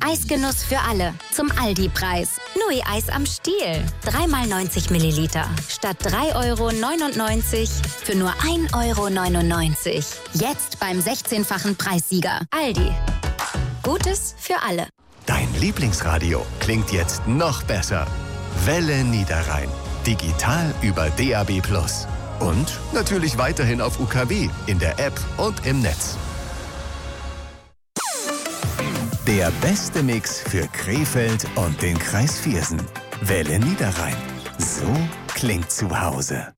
Eisgenuss für alle. Zum Aldi-Preis. Nui Eis am Stiel. 3x90 Milliliter. Statt 3,99 € für nur 1,99 €. Jetzt beim 16-fachen Preissieger. Aldi. Gutes für alle. Dein Lieblingsradio klingt jetzt noch besser. Welle Niederrhein. Digital über DAB+. Und natürlich weiterhin auf UKW, in der App und im Netz. Der beste Mix für Krefeld und den Kreis Viersen. Welle Niederrhein. So klingt zu Hause.